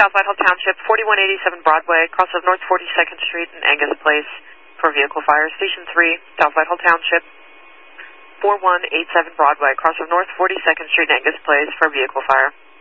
South Whitehall Township, 4187 Broadway, cross of North 42nd Street and Angus Place for vehicle fire. Station 3, South Whitehall Township, 4187 Broadway, cross of North 42nd Street and Angus Place for vehicle fire.